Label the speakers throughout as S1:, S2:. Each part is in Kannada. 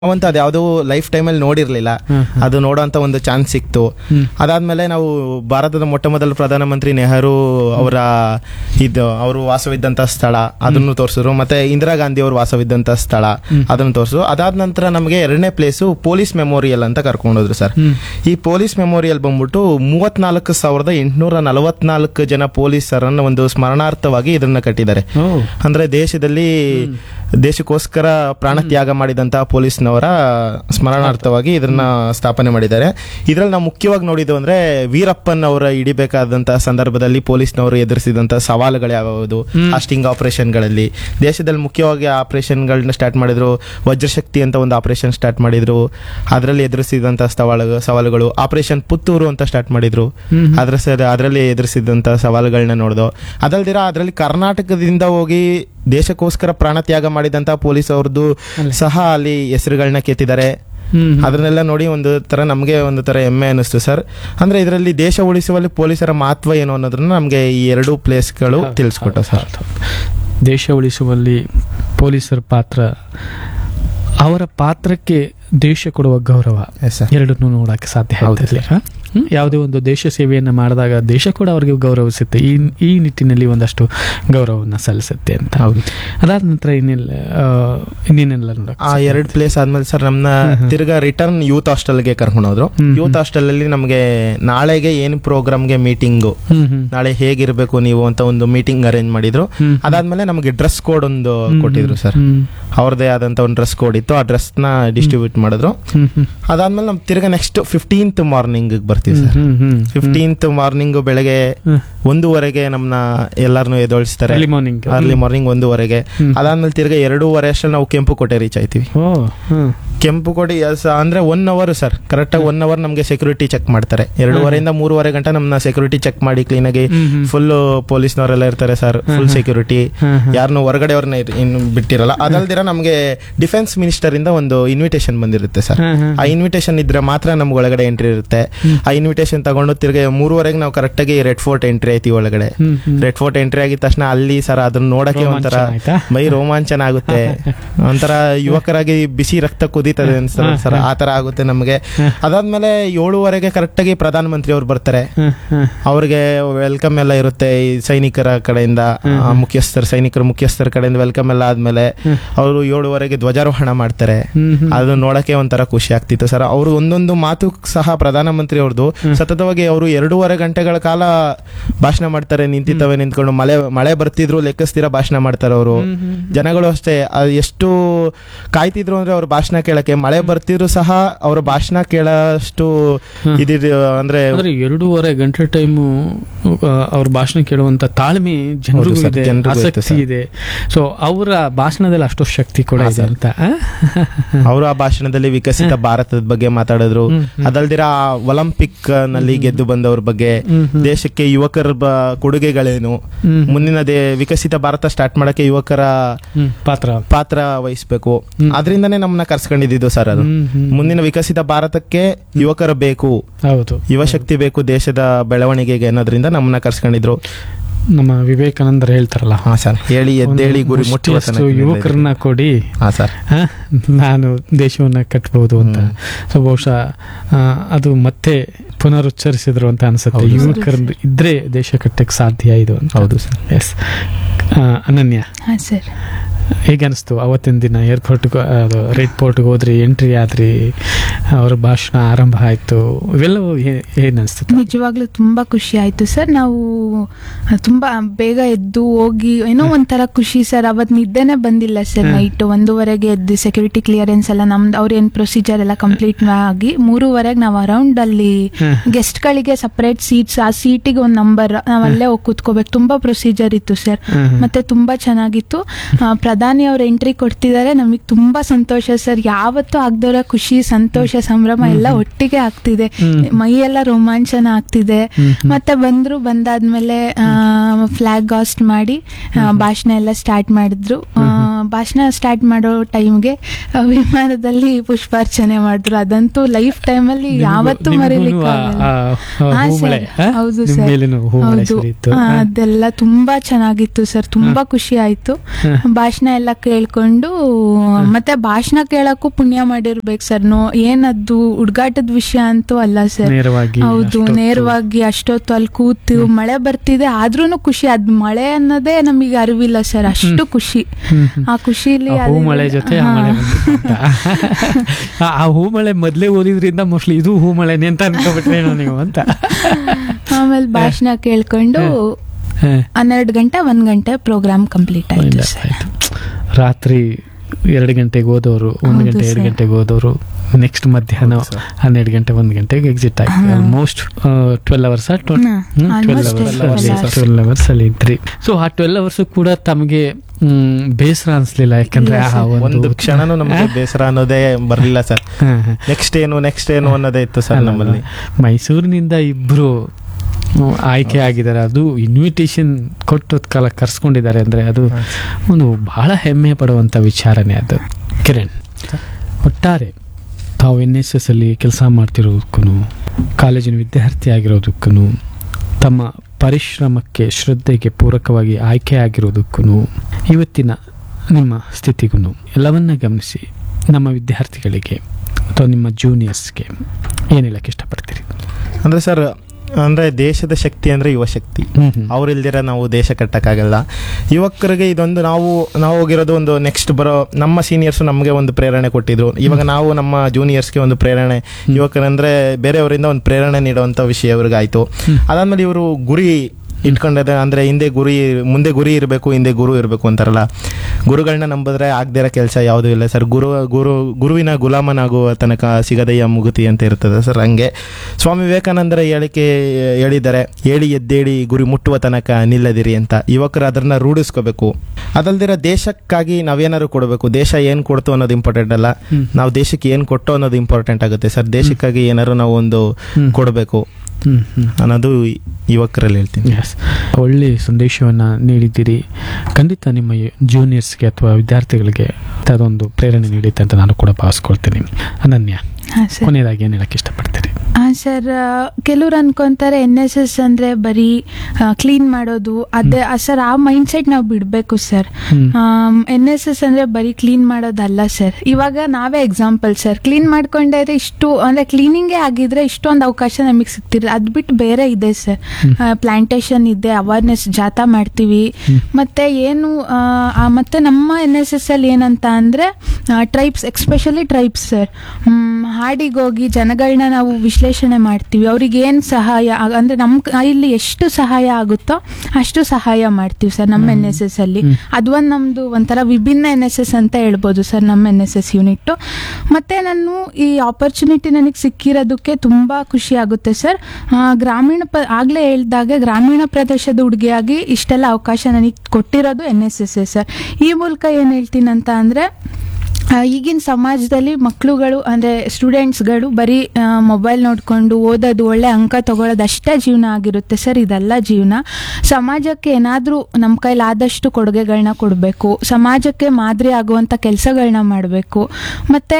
S1: ಅವಂತ ಅದ್ಯಾವುದೂ ಲೈಫ್ ಟೈಮಲ್ಲಿ ನೋಡಿರ್ಲಿಲ್ಲ. ಅದು ನೋಡೋಂಥ ಒಂದು ಚಾನ್ಸ್ ಸಿಕ್ತು. ಅದಾದ್ಮೇಲೆ ನಾವು ಭಾರತದ ಮೊಟ್ಟ ಮೊದಲ ಪ್ರಧಾನಮಂತ್ರಿ ನೆಹರು ಅವರು ವಾಸವಿದ್ದಂಥ ಸ್ಥಳ ಅದನ್ನು ತೋರಿಸಿದ್ರು. ಮತ್ತೆ ಇಂದಿರಾ ಗಾಂಧಿ ಅವರು ವಾಸವಿದ್ದಂಥ ಸ್ಥಳ ಅದನ್ನು ತೋರಿಸಿದ್ರು. ಅದಾದ ನಂತರ ನಮಗೆ ಎರಡನೇ ಪ್ಲೇಸು ಪೊಲೀಸ್ ಮೆಮೋರಿಯಲ್ ಅಂತ ಕರ್ಕೊಂಡೋದ್ರು ಸರ್. ಈ ಪೊಲೀಸ್ ಮೆಮೋರಿಯಲ್ ಬಂದ್ಬಿಟ್ಟು 34,844 ಜನ ಪೊಲೀಸರನ್ನ ಒಂದು ಸ್ಮರಣಾರ್ಥವಾಗಿ ಇದನ್ನ ಕಟ್ಟಿದ್ದಾರೆ. ಅಂದ್ರೆ ದೇಶಕ್ಕೋಸ್ಕರ ಪ್ರಾಣ ತ್ಯಾಗ ಮಾಡಿದಂತಹ ಪೊಲೀಸ್ನವರ ಸ್ಮರಣಾರ್ಥವಾಗಿ ಇದನ್ನ ಸ್ಥಾಪನೆ ಮಾಡಿದ್ದಾರೆ. ಇದರಲ್ಲಿ ನಾವು ಮುಖ್ಯವಾಗಿ ನೋಡಿದ್ದು ಅಂದ್ರೆ ವೀರಪ್ಪನ್ ಅವರ ಹಿಡಿಬೇಕಾದಂತಹ ಸಂದರ್ಭದಲ್ಲಿ ಪೊಲೀಸ್ನವರು ಎದುರಿಸಿದಂತಹ ಸವಾಲುಗಳು ಯಾವ್ಯಾವುದು, ಆ ಸ್ಟಿಂಗ್ ಆಪರೇಷನ್ಗಳಲ್ಲಿ ದೇಶದಲ್ಲಿ ಮುಖ್ಯವಾಗಿ ಆಪರೇಷನ್ಗಳನ್ನ ಸ್ಟಾರ್ಟ್ ಮಾಡಿದ್ರು. ವಜ್ರಶಕ್ತಿ ಅಂತ ಒಂದು ಆಪರೇಷನ್ ಸ್ಟಾರ್ಟ್ ಮಾಡಿದ್ರು, ಅದರಲ್ಲಿ ಎದುರಿಸಿದಂತಹ ಸವಾಲುಗಳು. ಆಪರೇಷನ್ ಪುತ್ತೂರು ಅಂತ ಸ್ಟಾರ್ಟ್ ಮಾಡಿದ್ರು, ಅದರಲ್ಲಿ ಎದುರಿಸಿದಂತಹ ಸವಾಲುಗಳನ್ನ ನೋಡಿದ್ರು. ಅದಲ್ದಿರ ಅದರಲ್ಲಿ ಕರ್ನಾಟಕದಿಂದ ಹೋಗಿ ದೇಶಕ್ಕೋಸ್ಕರ ಪ್ರಾಣ ತ್ಯಾಗ ಮಾಡಿದಂತ ಪೊಲೀಸ್ ಅವ್ರದ್ದು ಸಹ ಅಲ್ಲಿ ಹೆಸರುಗಳನ್ನ ಕೆತ್ತಿದ್ದಾರೆ. ಅದನ್ನೆಲ್ಲ ನೋಡಿ ನಮಗೆ ಒಂದು ತರ ಹೆಮ್ಮೆ ಅನಿಸ್ತು ಸರ್. ಅಂದ್ರೆ ಇದರಲ್ಲಿ ದೇಶ ಉಳಿಸುವಲ್ಲಿ ಪೊಲೀಸರ ಮಹತ್ವ ಏನು ಅನ್ನೋದನ್ನ ನಮಗೆ ಈ ಎರಡು ಪ್ಲೇಸ್ಗಳು ತಿಳಿಸ್ಕೊಟ್ಟ ಸರ್.
S2: ದೇಶ ಉಳಿಸುವಲ್ಲಿ ಪೊಲೀಸರ ಪಾತ್ರ, ಅವರ ಪಾತ್ರಕ್ಕೆ ದೇಶ ಕೊಡುವ ಗೌರವ ಎರಡನ್ನೂ ನೋಡಕ್ಕೆ ಸಾಧ್ಯ ಆಗುತ್ತಿಲ್ಲ. ಯಾವುದೇ ಒಂದು ದೇಶ ಸೇವೆಯನ್ನು ಮಾಡಿದಾಗ ದೇಶ ಕೂಡ ಅವರಿಗೆ ಗೌರವಿಸುತ್ತೆ. ಈ ನಿಟ್ಟಿನಲ್ಲಿ ಒಂದಷ್ಟು ಗೌರವವನ್ನು ಸಲ್ಲಿಸುತ್ತೆ ಅಂತ. ಅದಾದ ನಂತರ ಇನ್ನೇನೆಲ್ಲ ನೋಡ
S1: ಆ ಎರಡು ಪ್ಲೇಸ್ ಆದ್ಮೇಲೆ ಸರ್ ನಮ್ನ ತಿರ್ಗಾ ರಿಟರ್ನ್ ಯೂತ್ ಹಾಸ್ಟೆಲ್ಗೆ ಕರ್ಕೊಂಡೋದ್ರು. ಯೂತ್ ಹಾಸ್ಟೆಲ್ ಅಲ್ಲಿ ನಮಗೆ ನಾಳೆಗೆ ಏನು ಪ್ರೋಗ್ರಾಮ್ಗೆ ಮೀಟಿಂಗು, ನಾಳೆ ಹೇಗಿರ್ಬೇಕು ನೀವು ಅಂತ ಒಂದು ಮೀಟಿಂಗ್ ಅರೇಂಜ್ ಮಾಡಿದ್ರು. ಅದಾದ್ಮೇಲೆ ನಮಗೆ ಡ್ರೆಸ್ ಕೋಡ್ ಒಂದು ಕೊಟ್ಟಿದ್ರು ಸರ್. ಅವ್ರದೇ ಆದಂತ ಒಂದು ಡ್ರೆಸ್ ಕೋಡ್ ಇತ್ತು. ಆ ಡ್ರೆಸ್ ನ ಡಿಸ್ಟ್ರಿಬ್ಯೂಟ್ ಮಾಡಿದ್ರು. ಅದಾದ್ಮೇಲೆ ನಮ್ ತಿರ್ಗಾ ನೆಕ್ಸ್ಟ್ 15th ಮಾರ್ನಿಂಗ್ ಬರ್ತೀವಿ ಸರ್. 15th ಮಾರ್ನಿಂಗ್ ಬೆಳಗ್ಗೆ 1:15 ನಮ್ನ ಎಲ್ಲಾರನು ಎದೊಳಿಸ್ತಾರೆ. Early morning 1:15. ಅದಾದ್ಮೇಲೆ ತಿರ್ಗಾ 2:30 ಅಷ್ಟಲ್ಲಿ ನಾವು ಕೆಂಪುಕೋಟೆ ರೀಚ್ ಆಯ್ತೀವಿ. ಕೆಂಪುಕೋಟೆ ಅಂದ್ರೆ 1 hour ಸರ್, ಕರೆಕ್ಟ್ ಆಗಿ 1 hour ನಮ್ಗೆ ಸೆಕ್ಯೂರಿಟಿ ಚೆಕ್ ಮಾಡ್ತಾರೆ. 2:30 ಇಂದ 3:30 ಗಂಟೆ ನಮ್ನ ಸೆಕ್ಯೂರಿಟಿ ಚೆಕ್ ಮಾಡಿ ಕ್ಲೀನ್ ಆಗಿ ಫುಲ್ ಪೊಲೀಸ್ನವರೆಲ್ಲ ಇರ್ತಾರೆ ಸರ್. ಫುಲ್ ಸೆಕ್ಯೂರಿಟಿ, ಯಾರನ್ನು ಹೊರಗಡೆ ಅವ್ರನ್ನ ಇನ್ನು ಬಿಟ್ಟಿರಲ್ಲ. ಅದಲ್ದಿರ ನಮ್ಗೆ ಡಿಫೆನ್ಸ್ ಮಿನಿಸ್ಟರ್ ಇಂದ ಒಂದು ಇನ್ವಿಟೇಷನ್ ಬಂದಿರುತ್ತೆ ಸರ್. ಆ ಇನ್ವಿಟೇಷನ್ ಇದ್ರೆ ಮಾತ್ರ ನಮ್ಗೆ ಒಳಗಡೆ ಎಂಟ್ರಿ ಇರುತ್ತೆ. ಆ ಇನ್ವಿಟೇಷನ್ ತಗೊಂಡು ತಿರ್ಗಿ 3:30 ನಾವು ಕರೆಕ್ಟ್ ಆಗಿ ರೆಡ್ ಫೋರ್ಟ್ ಎಂಟ್ರಿ ಆಯ್ತೀವಿ ಒಳಗಡೆ. ರೆಡ್ ಫೋರ್ಟ್ ಎಂಟ್ರಿ ಆಗಿದ ತಕ್ಷಣ ಅಲ್ಲಿ ಸರ್ ಅದನ್ನ ನೋಡಕ್ಕೆ ಒಂಥರ ಮೈ ರೋಮಾಂಚನ ಆಗುತ್ತೆ. ಒಂಥರ ಯುವಕರಾಗಿ ಬಿಸಿ ರಕ್ತ ಕುದೀತದೆ ಅನ್ಸ್ತದೆ ಸರ್, ಆ ತರ ಆಗುತ್ತೆ ನಮ್ಗೆ. ಅದಾದ್ಮೇಲೆ 7:15 ಕರೆಕ್ಟ್ ಆಗಿ ಪ್ರಧಾನ ಮಂತ್ರಿ ಅವ್ರು ಬರ್ತಾರೆ. ಅವ್ರಿಗೆ ವೆಲ್ಕಮ್ ಎಲ್ಲ ಇರುತ್ತೆ ಈ ಸೈನಿಕರ ಕಡೆಯಿಂದ, ಸೈನಿಕರ ಮುಖ್ಯಸ್ಥರ ಕಡೆಯಿಂದ ವೆಲ್ಕಮ್ ಎಲ್ಲ ಆದ್ಮೇಲೆ ಅವರು 7:15 ಧ್ವಜಾರೋಹಣ ಮಾಡ್ತಾರೆ. ಅದು ನೋಡಕ್ಕೆ ಒಂಥರ ಖುಷಿ ಆಗ್ತಿತ್ತು ಸರ್. ಅವರು ಒಂದೊಂದು ಮಾತು ಸಹ ಪ್ರಧಾನಮಂತ್ರಿ ಅವ್ರದ್ದು ಸತತವಾಗಿ ಅವರು 2.5 ಗಂಟೆಗಳ ಕಾಲ ಭಾಷಣ ಮಾಡ್ತಾರೆ. ನಿಂತ್ಕೊಂಡು ಮಳೆ ಬರ್ತಿದ್ರು ಲೆಕ್ಕಿಸ್ತೀರ ಭಾಷಣ ಮಾಡ್ತಾರೆ ಅವರು. ಜನಗಳು ಅಷ್ಟೇ ಎಷ್ಟು ಕಾಯ್ತಿದ್ರು ಅಂದ್ರೆ ಅವ್ರ ಭಾಷಣ ಕೇಳಕ್ಕೆ. ಮಳೆ ಬರ್ತಿದ್ರು ಸಹ ಅವ್ರ ಭಾಷಣ ಕೇಳಷ್ಟು ಅಂದ್ರೆ
S2: 2.5 ಗಂಟೆ ಟೈಮು ಅವ್ರ ಭಾಷಣ ಕೇಳುವಂತ ತಾಳ್ಮೆ ಜನರಿಗೂ ಇದೆ, ಆಸಕ್ತಿ ಇದೆ. ಸೊ ಅವರ ಭಾಷಣದಲ್ಲಿ ಅಷ್ಟು ಶಕ್ತಿ ಕೂಡ ಇದೆ ಅಂತ.
S1: ಅವರು ಆ ಭಾಷಣದಲ್ಲಿ ವಿಕಸಿತ ಭಾರತದ ಬಗ್ಗೆ ಮಾತಾಡಿದ್ರು. ಅದಲ್ದಿರ ಒಲಿಂಪಿಕ್ ನಲ್ಲಿ ಗೆದ್ದು ಬಂದವ್ರ ಬಗ್ಗೆ, ದೇಶಕ್ಕೆ ಯುವಕರ ಕೊಡುಗೆಗಳೇನು, ಮುಂದಿನ ವಿಕಸಿತ ಭಾರತ ಸ್ಟಾರ್ಟ್ ಮಾಡಕ್ಕೆ ಯುವಕರ ಪಾತ್ರ ವಹಿಸ್ಬೇಕು. ಅದರಿಂದನೇ ನಮ್ಮನ್ನ ಕರ್ಸ್ಕೊಂಡಿದ್ದು ಸರ್. ಅದು ಮುಂದಿನ ವಿಕಸಿತ ಭಾರತಕ್ಕೆ ಯುವಕರು ಬೇಕು, ಯುವಶಕ್ತಿ ಬೇಕು ದೇಶದ ಬೆಳವಣಿಗೆಗೆ ಅನ್ನೋದ್ರಿಂದ ನಮ್ಮನ್ನ ಕರ್ಸ್ಕೊಂಡಿದ್ರು.
S2: ನಮ್ಮ ವಿವೇಕಾನಂದರು ಹೇಳ್ತಾರಲ್ಲ,
S1: ಹೇಳಿ ಎದ್ದೇಳಿ ಗುರಿ ಮುಟ್ಟುವಷ್ಟು
S2: ಯುವಕರನ್ನ ಕೊಡಿ ನಾನು ದೇಶವನ್ನ ಕಟ್ಟಬಹುದು ಅಂತ. ಸೊ ಬಹುಶಃ ಅದು ಮತ್ತೆ ಪುನರುಚ್ಚರಿಸಿದ್ರು ಅಂತ ಅನ್ಸುತ್ತೆ. ಯುವಕರು ಇದ್ರೆ ದೇಶ ಕಟ್ಟಕ್ಕೆ ಸಾಧ್ಯ ಇದು ಅಂತ.
S1: ಹೌದು ಸರ್.
S2: ಎಸ್. ಅನನ್ಯ ಸರ್, ಹೇಗೆ ಅನಿಸ್ತು ಅವತ್ತಿನ ದಿನ ರೆಡ್ ಫೋರ್ಟ್ಗೆ ಹೋದ್ರಿ, ಎಂಟ್ರಿ ಆದ್ರಿ, ಅವ್ರ ಭಾಷಣ ಆರಂಭ ಆಯ್ತು, ಇವೆಲ್ಲವೂ ಏನ್ ಅನಿಸ್ತು?
S3: ನಿಜವಾಗ್ಲೂ ತುಂಬಾ ಖುಷಿ ಆಯ್ತು ಸರ್. ನಾವು ತುಂಬಾ ಬೇಗ ಎದ್ದು ಹೋಗಿ ಏನೋ ಒಂಥರ ಖುಷಿ ಸರ್. ಅವತ್ತು ನಿದ್ದೆನೆ ಬಂದಿಲ್ಲ ಸರ್. ನೈಟ್ 1:15 ಎದ್ದು ಸೆಕ್ಯೂರಿಟಿ ಕ್ಲಿಯರೆನ್ಸ್ ಎಲ್ಲ ನಮ್ದು ಅವ್ರೇನ್ ಪ್ರೊಸೀಜರ್ ಎಲ್ಲ ಕಂಪ್ಲೀಟ್ ಆಗಿ 3:15 ನಾವು ಅರೌಂಡ್ ಅಲ್ಲಿ ಗೆಸ್ಟ್ ಗಳಿಗೆ ಸಪರೇಟ್ ಸೀಟ್ಸ್, ಆ ಸೀಟಿಗೆ ಒಂದು ನಂಬರ್, ನಾವ್ ಅಲ್ಲೇ ಹೋಗಿ ಕೂತ್ಕೋಬೇಕು. ತುಂಬಾ ಪ್ರೊಸೀಜರ್ ಇತ್ತು ಸರ್. ಮತ್ತೆ ತುಂಬಾ ಚೆನ್ನಾಗಿತ್ತು. ಪ್ರಧಾನಿ ಅವ್ರ ಎಂಟ್ರಿ ಕೊಡ್ತಿದ್ದಾರೆ, ನಮಗ್ ತುಂಬಾ ಸಂತೋಷ ಸರ್. ಯಾವತ್ತೂ ಆಗದವರ ಖುಷಿ, ಸಂತೋಷ, ಸಂಭ್ರಮ ಎಲ್ಲ ಒಟ್ಟಿಗೆ ಆಗ್ತಿದೆ. ಮೈ ಎಲ್ಲ ರೋಮಾಂಚನ ಆಗ್ತಿದೆ. ಮತ್ತೆ ಬಂದಾದ್ಮೇಲೆ ಫ್ಲಾಗ್ ಹಾಸ್ಟ್ ಮಾಡಿ ಭಾಷಣ ಎಲ್ಲ ಸ್ಟಾರ್ಟ್ ಮಾಡಿದ್ರು. ಭಾಷಣ ಸ್ಟಾರ್ಟ್ ಮಾಡೋ ಟೈಮ್ಗೆ ವಿಮಾನದಲ್ಲಿ ಪುಷ್ಪಾರ್ಚನೆ ಮಾಡಿದ್ರು. ಅದಂತೂ ಲೈಫ್ ಟೈಮಲ್ಲಿ ಯಾವತ್ತೂ ಮರೀಲಿಕ್ಕೆ ಹೌದು ಸರ್, ಹೌದು. ಅದೆಲ್ಲ ತುಂಬಾ ಚೆನ್ನಾಗಿತ್ತು ಸರ್, ತುಂಬಾ ಖುಷಿ ಆಯ್ತು. ಭಾಷಣ ಎಲ್ಲ ಕೇಳ್ಕೊಂಡು ಮತ್ತೆ ಭಾಷಣ ಕೇಳಕ್ಕೂ ಪುಣ್ಯ ಮಾಡಿರ್ಬೇಕು ಸರ್. ಏನದ್ದು ಹುಡುಗಾಟದ ವಿಷಯ ಅಂತೂ ಅಲ್ಲ ಸರ್. ಹೌದು, ನೇರವಾಗಿ ಅಷ್ಟೊತ್ತು ಅಲ್ಲಿ ಕೂತು ಮಳೆ ಬರ್ತಿದೆ ಆದ್ರೂನು ಖುಷಿ. ಅದ್ ಮಳೆ ಅನ್ನೋದೇ ನಮಗೆ ಅರಿವಿಲ್ಲ ಸರ್, ಅಷ್ಟು ಖುಷಿ. ಆ ಖುಷಿಲಿ
S2: ಮಳೆ ಜೊತೆ ಆ ಹೂ ಮಳೆ ಮೊದ್ಲೇ ಓದಿದ್ರಿಂದ ಮೋಸ್ಟ್ಲಿ ಇದು ಹೂ ಮಳೆನೆ ಅಂತ ಅನ್ಕೋಬಿಟ್ರೆ ನೀವು ಅಂತ.
S3: ಆಮೇಲೆ ಭಾಷಣ ಕೇಳ್ಕೊಂಡು 12 ಗಂಟೆ 1 ಗಂಟೆ ಪ್ರೋಗ್ರಾಮ್ ಕಂಪ್ಲೀಟ್ ಆಯ್ತು.
S2: ರಾತ್ರಿ 2 ಗಂಟೆಗೆ ಹೋದವರು 1 ಗಂಟೆ 2 ಗಂಟೆಗೆ ಹೋದವರು ನೆಕ್ಸ್ಟ್ ಮಧ್ಯಾಹ್ನ 12 ಗಂಟೆ 1 ಗಂಟೆಗೆ ಎಕ್ಸಿಟ್ ಆಯ್ತು. ಆಲ್ಮೋಸ್ಟ್ 12 ಅವರ್ಸ್ 12 ಅವರ್ಸ್ ಅಲ್ಲಿ ಇದ್ರಿ. ಸೊ ಆ 12 ಅವರ್ಸ್ ಕೂಡ ತಮಗೆ ಬೇಸರ ಅನ್ಸ್ಲಿಲ್ಲ? ಯಾಕಂದ್ರೆ
S1: ಒಂದು ಕ್ಷಣನೂ ನಮಗೆ ಬೇಸರ ಅನ್ನೋದೇ ಬರ್ಲಿಲ್ಲ ಸರ್. ನೆಕ್ಸ್ಟ್ ಏನು ಅನ್ನೋದೇ ಇತ್ತು ಸರ್ ನಮ್ಮಲ್ಲಿ.
S2: ಮೈಸೂರಿನಿಂದ ಇಬ್ರು ಆಯ್ಕೆ ಆಗಿದ್ದಾರೆ, ಅದು ಇನ್ವಿಟೇಷನ್ ಕೊಟ್ಟು ಕಾಲ ಕರ್ಸ್ಕೊಂಡಿದ್ದಾರೆ ಅಂದ್ರೆ ಅದು ಒಂದು ಬಹಳ ಹೆಮ್ಮೆ ಪಡುವಂತ ವಿಚಾರನೇ ಅದು. ಕಿರಣ್, ಒಟ್ಟಾರೆ ತಾವು NSS ಅಲ್ಲಿ ಕೆಲಸ ಮಾಡ್ತಿರೋದಕ್ಕೂ ಕಾಲೇಜಿನ ವಿದ್ಯಾರ್ಥಿ ಆಗಿರೋದಕ್ಕೂ ತಮ್ಮ ಪರಿಶ್ರಮಕ್ಕೆ ಶ್ರದ್ಧೆಗೆ ಪೂರಕವಾಗಿ ಆಯ್ಕೆ ಆಗಿರೋದಕ್ಕೂ ಇವತ್ತಿನ ನಿಮ್ಮ ಸ್ಥಿತಿಗೂ ಎಲ್ಲವನ್ನ ಗಮನಿಸಿ ನಮ್ಮ ವಿದ್ಯಾರ್ಥಿಗಳಿಗೆ ಅಥವಾ ನಿಮ್ಮ ಜೂನಿಯರ್ಸ್ಗೆ ಏನು ಹೇಳಕ್ಕೆ ಇಷ್ಟಪಡ್ತೀರಿ?
S1: ಅಂದರೆ ಸರ್, ಅಂದರೆ ದೇಶದ ಶಕ್ತಿ ಅಂದರೆ ಯುವ ಶಕ್ತಿ. ಅವ್ರಿಲ್ದಿರ ನಾವು ದೇಶ ಕಟ್ಟಕ್ಕಾಗಲ್ಲ. ಯುವಕರಿಗೆ ಇದೊಂದು ನಾವು ಹೋಗಿರೋದು ಒಂದು ನೆಕ್ಸ್ಟ್ ಬರೋ ನಮ್ಮ ಸೀನಿಯರ್ಸ್ ನಮಗೆ ಒಂದು ಪ್ರೇರಣೆ ಕೊಟ್ಟಿದ್ರು. ಇವಾಗ ನಾವು ನಮ್ಮ ಜೂನಿಯರ್ಸ್ಗೆ ಒಂದು ಪ್ರೇರಣೆ, ಯುವಕರಂದರೆ ಬೇರೆಯವರಿಂದ ಒಂದು ಪ್ರೇರಣೆ ನೀಡುವಂಥ ವಿಷಯ ಇವ್ರಿಗೆ ಆಯಿತು. ಅದಾದ್ಮೇಲೆ ಇವರು ಗುರಿ ಇಟ್ಕೊಂಡಿದೆ, ಅಂದರೆ ಮುಂದೆ ಗುರಿ ಇರಬೇಕು, ಹಿಂದೆ ಗುರು ಇರಬೇಕು ಅಂತಾರಲ್ಲ. ಗುರುಗಳನ್ನ ನಂಬಿದ್ರೆ ಆಗದಿರೋ ಕೆಲಸ ಯಾವುದೂ ಇಲ್ಲ ಸರ್. ಗುರುವಿನ ಗುಲಾಮನಾಗುವ ತನಕ ಸಿಗದೆಯ ಮುಗುತಿ ಅಂತ ಇರ್ತದೆ ಸರ್. ಹಂಗೆ ಸ್ವಾಮಿ ವಿವೇಕಾನಂದರ ಹೇಳಿದ್ದಾರೆ, ಹೇಳಿ ಎದ್ದೇಳಿ ಗುರಿ ಮುಟ್ಟುವ ತನಕ ನಿಲ್ಲದಿರಿ ಅಂತ. ಯುವಕರು ಅದನ್ನ ರೂಢಿಸ್ಕೋಬೇಕು. ಅದಲ್ದಿರ ದೇಶಕ್ಕಾಗಿ ನಾವೇನಾದ್ರು ಕೊಡಬೇಕು. ದೇಶ ಏನು ಕೊಡ್ತು ಅನ್ನೋದು ಇಂಪಾರ್ಟೆಂಟ್ ಅಲ್ಲ, ನಾವು ದೇಶಕ್ಕೆ ಏನು ಕೊಟ್ಟು ಅನ್ನೋದು ಇಂಪಾರ್ಟೆಂಟ್ ಆಗುತ್ತೆ ಸರ್. ದೇಶಕ್ಕಾಗಿ ಏನಾದ್ರು ನಾವು ಒಂದು ಕೊಡಬೇಕು ಅನ್ನೋದು ಯುವಕರಲ್ಲಿ ಹೇಳ್ತೀನಿ.
S2: ಒಳ್ಳೆ ಸಂದೇಶವನ್ನ ನೀಡಿದ್ದೀರಿ. ಖಂಡಿತ ನಿಮ್ಮ ಜೂನಿಯರ್ಸ್ಗೆ ಅಥವಾ ವಿದ್ಯಾರ್ಥಿಗಳಿಗೆ ಅದೊಂದು ಪ್ರೇರಣೆ ನೀಡುತ್ತೆ ಅಂತ ನಾನು ಕೂಡ ಭಾವಿಸ್ಕೊಳ್ತೀನಿ. ಅನನ್ಯ, ಕೊನೆಯದಾಗಿ ಏನು ಹೇಳಕ್ಕೆ ಇಷ್ಟಪಡ್ತೀರಿ?
S3: ಸರ್, ಕೆಲವ್ರು ಅನ್ಕೊಂತಾರೆ NSS ಅಂದ್ರೆ ಬರೀ ಕ್ಲೀನ್ ಮಾಡೋದು, ಅದೇ ಸರ್ ಆ ಮೈಂಡ್ ಸೆಟ್ ನಾವು ಬಿಡಬೇಕು ಸರ್. NSS ಅಂದ್ರೆ ಬರೀ ಕ್ಲೀನ್ ಮಾಡೋದಲ್ಲ ಸರ್. ಇವಾಗ ನಾವೇ ಎಕ್ಸಾಂಪಲ್ ಸರ್, ಕ್ಲೀನ್ ಮಾಡ್ಕೊಂಡ್ರೆ ಇಷ್ಟು ಅಂದ್ರೆ ಕ್ಲೀನಿಂಗೇ ಆಗಿದ್ರೆ ಇಷ್ಟೊಂದು ಅವಕಾಶ ನಮಗೆ ಸಿಗ್ತಿರಲಿಲ್ಲ. ಅದ್ ಬಿಟ್ಟು ಬೇರೆ ಇದೆ ಸರ್, ಪ್ಲಾಂಟೇಶನ್ ಇದೆ, ಅವೇರ್ನೆಸ್ ಜಾಥಾ ಮಾಡ್ತೀವಿ. ಮತ್ತೆ ಏನು ಮತ್ತೆ ನಮ್ಮ NSS ಅಲ್ಲಿ ಏನಂತ ಅಂದ್ರೆ ಟ್ರೈಬ್ಸ್, ಎಕ್ಸ್ಪೆಷಲಿ ಟ್ರೈಬ್ಸ್ ಸರ್, ಹಾಡಿಗೋಗಿ ಜನಗಳನ್ನ ನಾವು ವಿಶ್ಲೇಷಣೆ ಮಾಡ್ತೀವಿ. ಅವ್ರಿಗೆ ಏನು ಸಹಾಯ ಅಂದ್ರೆ ನಮ್ಮ ಇಲ್ಲಿ ಎಷ್ಟು ಸಹಾಯ ಆಗುತ್ತೋ ಅಷ್ಟು ಸಹಾಯ ಮಾಡ್ತೀವಿ ಸರ್ ನಮ್ಮ NSS ಅಲ್ಲಿ. ಅದೊಂದು ನಮ್ದು ಒಂಥರ ವಿಭಿನ್ನ NSS ಅಂತ ಹೇಳ್ಬೋದು ಸರ್, ನಮ್ಮ NSS ಯೂನಿಟ್. ಮತ್ತೆ ನಾನು ಈ ಆಪರ್ಚುನಿಟಿ ನನಗೆ ಸಿಕ್ಕಿರೋದಕ್ಕೆ ತುಂಬಾ ಖುಷಿ ಆಗುತ್ತೆ ಸರ್. ಆಗ್ಲೇ ಹೇಳ್ದಾಗೆ ಗ್ರಾಮೀಣ ಪ್ರದೇಶದ ಹುಡುಗಿಯಾಗಿ ಇಷ್ಟೆಲ್ಲ ಅವಕಾಶ ನನಗೆ ಕೊಟ್ಟಿರೋದು NSS ಸರ್. ಈ ಮೂಲಕ ಏನ್ ಹೇಳ್ತೀನಿ ಅಂತ ಅಂದ್ರೆ, ಈಗಿನ ಸಮಾಜದಲ್ಲಿ ಮಕ್ಕಳುಗಳು ಅಂದರೆ ಸ್ಟೂಡೆಂಟ್ಸ್ಗಳು ಬರೀ ಮೊಬೈಲ್ ನೋಡಿಕೊಂಡು ಓದೋದು, ಒಳ್ಳೆ ಅಂಕ ತಗೊಳ್ಳೋದು ಅಷ್ಟೇ ಜೀವನ ಆಗಿರುತ್ತೆ ಸರ್. ಇದೆಲ್ಲ ಜೀವನ. ಸಮಾಜಕ್ಕೆ ಏನಾದರೂ ನಮ್ಮ ಕೈಲಾದಷ್ಟು ಕೊಡುಗೆಗಳನ್ನ ಕೊಡಬೇಕು, ಸಮಾಜಕ್ಕೆ ಮಾದರಿ ಆಗುವಂಥ ಕೆಲಸಗಳನ್ನ ಮಾಡಬೇಕು. ಮತ್ತು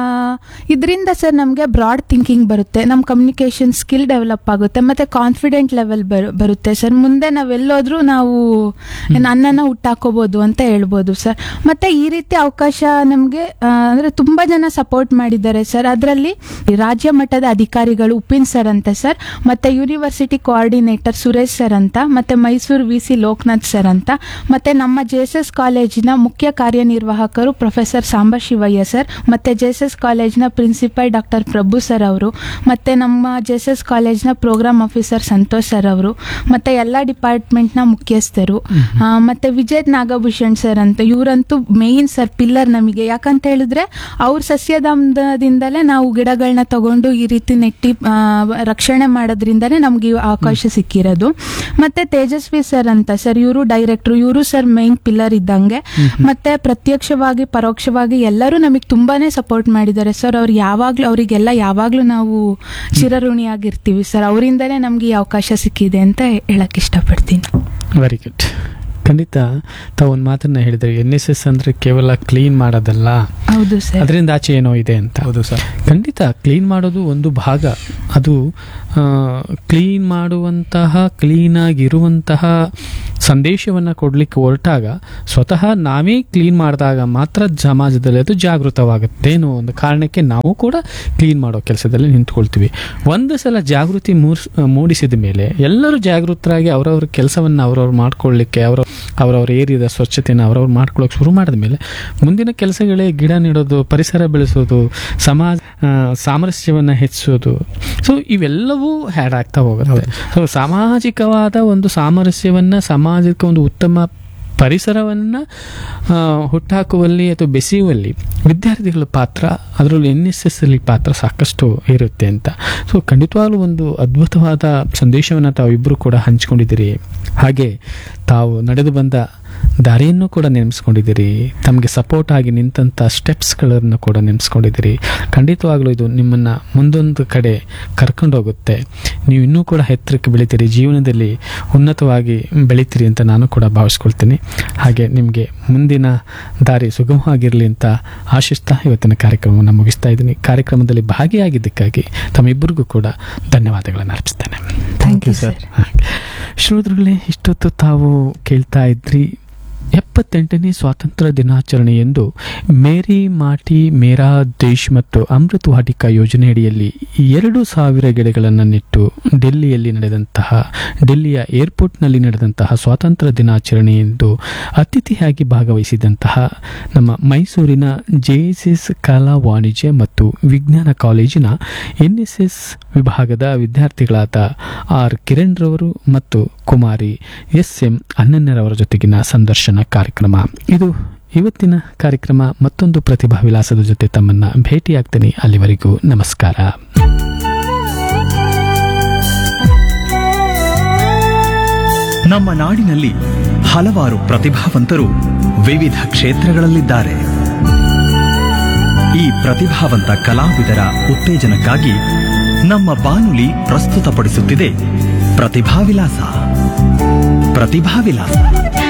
S3: ಇದರಿಂದ ಸರ್ ನಮಗೆ ಬ್ರಾಡ್ ಥಿಂಕಿಂಗ್ ಬರುತ್ತೆ, ನಮ್ಮ ಕಮ್ಯುನಿಕೇಷನ್ ಸ್ಕಿಲ್ ಡೆವಲಪ್ ಆಗುತ್ತೆ, ಮತ್ತು ಕಾನ್ಫಿಡೆಂಟ್ ಲೆವೆಲ್ ಬರುತ್ತೆ ಸರ್. ಮುಂದೆ ನಾವೆಲ್ಲೋದ್ರೂ ನಾವು ನನ್ನನ್ನು ಹುಟ್ಟಾಕೋಬೋದು ಅಂತ ಹೇಳ್ಬೋದು ಸರ್. ಮತ್ತು ಈ ರೀತಿ ಅವಕಾಶ ನಮಗೆ ಅಂದ್ರೆ ತುಂಬಾ ಜನ ಸಪೋರ್ಟ್ ಮಾಡಿದ್ದಾರೆ ಸರ್. ಅದರಲ್ಲಿ ರಾಜ್ಯ ಮಟ್ಟದ ಅಧಿಕಾರಿಗಳು ಉಪಿನ್ ಸರ್ ಅಂತ ಸರ್, ಮತ್ತೆ ಯೂನಿವರ್ಸಿಟಿ ಕೋಆರ್ಡಿನೇಟರ್ ಸುರೇಶ್ ಸರ್ ಅಂತ, ಮತ್ತೆ ಮೈಸೂರು VC ಲೋಕನಾಥ್ ಸರ್ ಅಂತ, ಮತ್ತೆ ನಮ್ಮ JSS ಕಾಲೇಜಿನ ಮುಖ್ಯ ಕಾರ್ಯನಿರ್ವಾಹಕರು ಪ್ರೊಫೆಸರ್ ಸಾಂಬಶಿವಯ್ಯ ಸರ್, ಮತ್ತೆ JSS ಕಾಲೇಜಿನ ಪ್ರಿನ್ಸಿಪಲ್ ಡಾಕ್ಟರ್ ಪ್ರಭು ಸರ್ ಅವರು, ಮತ್ತೆ ನಮ್ಮ JSS ಕಾಲೇಜಿನ ಪ್ರೋಗ್ರಾಮ್ ಆಫೀಸರ್ ಸಂತೋಷ್ ಸರ್ ಅವರು, ಮತ್ತೆ ಎಲ್ಲ ಡಿಪಾರ್ಟ್ಮೆಂಟ್ನ ಮುಖ್ಯಸ್ಥರು, ಮತ್ತೆ ವಿಜಯ್ ನಾಗಭೂಷಣ್ ಸರ್ ಅಂತ. ಇವರಂತೂ ಮೇನ್ ಸರ್, ಪಿಲ್ಲರ್ ನಮಗೆ. ಯಾಕಂತ ಹೇಳಿದ್ರೆ ಅವ್ರ ಸಸ್ಯಧಾಮದಿಂದಲೇ ನಾವು ಗಿಡಗಳನ್ನ ತಗೊಂಡು ಈ ರೀತಿ ನೆಟ್ಟಿ ರಕ್ಷಣೆ ಮಾಡೋದ್ರಿಂದನೇ ನಮ್ಗೆ ಈ ಅವಕಾಶ ಸಿಕ್ಕಿರೋದು. ಮತ್ತೆ ತೇಜಸ್ವಿ ಸರ್ ಅಂತ ಸರ್, ಇವರು ಡೈರೆಕ್ಟರ್, ಇವರು ಸರ್ ಮೈನ್ ಪಿಲ್ಲರ್ ಇದ್ದಂಗೆ. ಮತ್ತೆ ಪ್ರತ್ಯಕ್ಷವಾಗಿ ಪರೋಕ್ಷವಾಗಿ ಎಲ್ಲರೂ ನಮಗೆ ತುಂಬಾನೇ ಸಪೋರ್ಟ್ ಮಾಡಿದ್ದಾರೆ ಸರ್. ಅವರಿಗೆಲ್ಲ ಯಾವಾಗ್ಲೂ ನಾವು ಚಿರಋಣಿಯಾಗಿರ್ತೀವಿ ಸರ್. ಅವರಿಂದಲೇ ನಮ್ಗೆ ಈ ಅವಕಾಶ ಸಿಕ್ಕಿದೆ ಅಂತ ಹೇಳಕ್ ಇಷ್ಟಪಡ್ತೀನಿ.
S2: Very good. ಖಂಡಿತ ತಾವು ಒಂದು ಮಾತನ್ನ ಹೇಳಿದ್ರೆ NSS ಅಂದ್ರೆ ಕೇವಲ ಕ್ಲೀನ್ ಮಾಡೋದಲ್ಲ,
S3: ಹೌದು ಸರ್.
S2: ಅದರಿಂದ ಆಚೆ ಏನೋ ಇದೆ ಅಂತ.
S1: ಹೌದು ಸರ್.
S2: ಖಂಡಿತ ಕ್ಲೀನ್ ಮಾಡೋದು ಒಂದು ಭಾಗ. ಅದು ಕ್ಲೀನ್ ಮಾಡುವಂತಹ, ಕ್ಲೀನಾಗಿರುವಂತಹ ಸಂದೇಶವನ್ನು ಕೊಡಲಿಕ್ಕೆ ಹೊರಟಾಗ ಸ್ವತಃ ನಾವೇ ಕ್ಲೀನ್ ಮಾಡಿದಾಗ ಮಾತ್ರ ಸಮಾಜದಲ್ಲಿ ಅದು ಜಾಗೃತವಾಗುತ್ತೆ ಅನ್ನೋ ಒಂದು ಕಾರಣಕ್ಕೆ ನಾವು ಕೂಡ ಕ್ಲೀನ್ ಮಾಡೋ ಕೆಲಸದಲ್ಲಿ ನಿಂತ್ಕೊಳ್ತೀವಿ. ಒಂದು ಸಲ ಜಾಗೃತಿ ಮೂಡಿಸಿದ ಮೇಲೆ ಎಲ್ಲರೂ ಜಾಗೃತರಾಗಿ ಅವರವ್ರ ಕೆಲಸವನ್ನು ಅವ್ರವ್ರು ಮಾಡ್ಕೊಳ್ಳಿಕ್ಕೆ, ಅವರವ್ರ ಏರಿಯಾದ ಸ್ವಚ್ಛತೆಯನ್ನು ಅವ್ರವ್ರು ಮಾಡ್ಕೊಳ್ಳೋಕೆ ಶುರು ಮಾಡಿದ ಮೇಲೆ ಮುಂದಿನ ಕೆಲಸಗಳೇ ಗಿಡ ನೆಡೋದು, ಪರಿಸರ ಬೆಳೆಸೋದು, ಸಮಾಜ ಸಾಮರಸ್ಯವನ್ನು ಹೆಚ್ಚಿಸೋದು. ಸೊ ಇವೆಲ್ಲವೂ ಹ್ಯಾಡ್ ಆಗ್ತಾ ಹೋಗುತ್ತೆ. ಸೊ ಸಾಮಾಜಿಕವಾದ ಒಂದು ಸಾಮರಸ್ಯವನ್ನು, ಸಮಾಜಕ್ಕೆ ಒಂದು ಉತ್ತಮ ಪರಿಸರವನ್ನು ಹುಟ್ಟಾಕುವಲ್ಲಿ ಅಥವಾ ಬೆಸೆಯುವಲ್ಲಿ ವಿದ್ಯಾರ್ಥಿಗಳ ಪಾತ್ರ, ಅದರಲ್ಲಿ NSS ಅಲ್ಲಿ ಪಾತ್ರ ಸಾಕಷ್ಟು ಇರುತ್ತೆ ಅಂತ. ಸೊ ಖಂಡಿತವಾಗ್ಲೂ ಒಂದು ಅದ್ಭುತವಾದ ಸಂದೇಶವನ್ನು ತಾವಿಬ್ಬರು ಕೂಡ ಹಂಚಿಕೊಂಡಿದ್ದೀರಿ. ಹಾಗೆ ತಾವು ನಡೆದು ಬಂದ ದಾರಿಯನ್ನು ಕೂಡ ನೆನೆಸ್ಕೊಂಡಿದ್ದೀರಿ. ತಮಗೆ ಸಪೋರ್ಟ್ ಆಗಿ ನಿಂತಹ ಸ್ಟೆಪ್ಸ್ಗಳನ್ನು ಕೂಡ ನೆನೆಸ್ಕೊಂಡಿದ್ದೀರಿ. ಖಂಡಿತವಾಗ್ಲೂ ಇದು ನಿಮ್ಮನ್ನು ಮುಂದೊಂದು ಕಡೆ ಕರ್ಕೊಂಡೋಗುತ್ತೆ. ನೀವು ಇನ್ನೂ ಕೂಡ ಎತ್ತರಕ್ಕೆ ಬೆಳಿತೀರಿ, ಜೀವನದಲ್ಲಿ ಉನ್ನತವಾಗಿ ಬೆಳಿತೀರಿ ಅಂತ ನಾನು ಕೂಡ ಭಾವಿಸ್ಕೊಳ್ತೀನಿ. ಹಾಗೆ ನಿಮಗೆ ಮುಂದಿನ ದಾರಿ ಸುಗಮವಾಗಿರಲಿ ಅಂತ ಆಶಿಸ್ತಾ ಇವತ್ತಿನ ಕಾರ್ಯಕ್ರಮವನ್ನು ಮುಗಿಸ್ತಾ ಇದ್ದೀನಿ. ಕಾರ್ಯಕ್ರಮದಲ್ಲಿ ಭಾಗಿಯಾಗಿದ್ದಕ್ಕಾಗಿ ತಮ್ಮಿಬ್ಬರಿಗೂ ಕೂಡ ಧನ್ಯವಾದಗಳನ್ನು ಅರ್ಪಿಸ್ತೇನೆ.
S3: Thank you sir.
S2: ಶ್ರೋತೃಗಳೇ, ಇಷ್ಟೊತ್ತು ತಾವು ಕೇಳ್ತಾ ಇದ್ರಿ 78ನೇ ಸ್ವಾತಂತ್ರ್ಯ ದಿನಾಚರಣೆ ಎಂದು ಮೇರಿ ಮಾಟಿ ಮೇರಾ ದೇಶ್ ಮತ್ತು ಅಮೃತ್ ವಾಟಿಕಾ ಯೋಜನೆಯಡಿಯಲ್ಲಿ 2,000 ಗಿಡಗಳನ್ನು ನೆಟ್ಟು ಡೆಲ್ಲಿಯ ಏರ್ಪೋರ್ಟ್ನಲ್ಲಿ ನಡೆದಂತಹ ಸ್ವಾತಂತ್ರ್ಯ ದಿನಾಚರಣೆ ಎಂದು ಅತಿಥಿಯಾಗಿ ಭಾಗವಹಿಸಿದಂತಹ ನಮ್ಮ ಮೈಸೂರಿನ JSS ಕಲಾ ವಾಣಿಜ್ಯ ಮತ್ತು ವಿಜ್ಞಾನ ಕಾಲೇಜಿನ NSS ವಿಭಾಗದ ವಿದ್ಯಾರ್ಥಿಗಳಾದ R ಕಿರಣ್ ರವರು ಮತ್ತು ಕುಮಾರಿ SM ಅನನ್ಯರವರ ಜೊತೆಗಿನ ಸಂದರ್ಶನ ಕಾರ್ಯಕ್ರಮ ಇದು. ಇವತ್ತಿನ ಕಾರ್ಯಕ್ರಮ ಮತ್ತೊಂದು ಪ್ರತಿಭಾ ವಿಲಾಸದ ಜೊತೆ ತಮ್ಮನ್ನ ಭೇಟಿಯಾಗ್ತೀನಿ. ಅಲ್ಲಿವರೆಗೂ ನಮಸ್ಕಾರ.
S4: ನಮ್ಮ ನಾಡಿನಲ್ಲಿ ಹಲವಾರು ಪ್ರತಿಭಾವಂತರು ವಿವಿಧ ಕ್ಷೇತ್ರಗಳಲ್ಲಿದ್ದಾರೆ. ಈ ಪ್ರತಿಭಾವಂತ ಕಲಾವಿದರ ಉತ್ತೇಜನಕ್ಕಾಗಿ ನಮ್ಮ ಬಾನುಲಿ ಪ್ರಸ್ತುತಪಡಿಸುತ್ತಿದೆ ಪ್ರತಿಭಾ ವಿಲಾಸ.